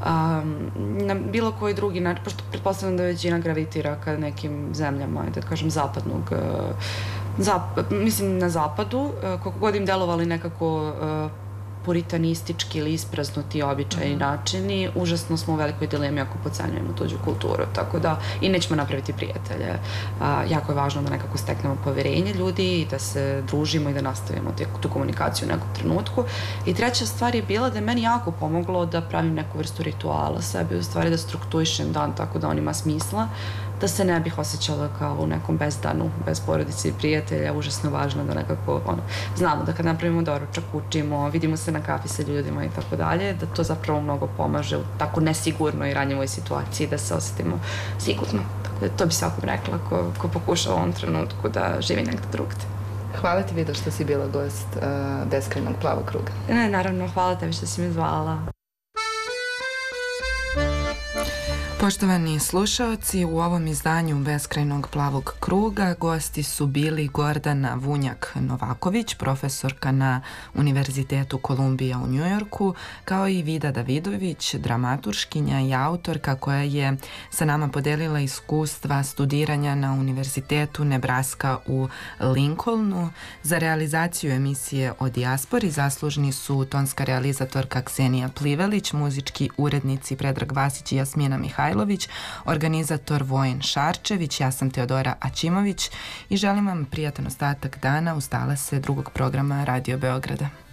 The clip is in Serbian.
na bilo koji drugi način, pošto pretpostavljam da većina gravitira ka nekim zemljama, da kažem, zapadnog, mislim na zapadu, koliko god im delovali nekako puritanistički ili ispraznuti običaji i načini, užasno smo u velikoj dilemi ako podcenjujemo tuđu kulturu, tako da i nećemo napraviti prijatelje. Jako je važno da nekako steknemo poverenje ljudi i da se družimo i da nastavimo tu komunikaciju u nekom trenutku. I treća stvar je bila da je meni jako pomoglo da pravim neku vrstu rituala sebi, u stvari da strukturišem dan tako da on ima smisla, da se ne bih osjećala kao u nekom bezdanu, bez porodice i prijatelja. Užasno važno da nekako znamo da kad napravimo doručak, učimo, vidimo se na kafi sa ljudima i tako dalje, da to zapravo mnogo pomaže u tako nesigurnoj i ranjivoj situaciji da se osjetimo sigurno. Tako da to bi svakom rekla ko pokuša u ovom trenutku da živi negde drugde. Hvala ti, Vido, što si bila gost Beskrajnog plavog kruga. Ne, naravno, hvala tebi što si me zvala. Poštovani slušaoci, u ovom izdanju Beskrajnog plavog kruga gosti su bili Gordana Vunjak-Novaković, profesorka na Univerzitetu Kolumbija u Njujorku, kao i Vida Davidović, dramaturškinja i autorka koja je sa nama podelila iskustva studiranja na Univerzitetu Nebraska u Lincolnu. Za realizaciju emisije o dijaspori zaslužni su tonska realizatorka Ksenija Plivelić, muzički urednici Predrag Vasić i Jasmina Mihajlović, organizator Vojin Šarčević, ja sam Teodora Aćimović i želim vam prijatan ostatak dana uz talase drugog programa Radio Beograda.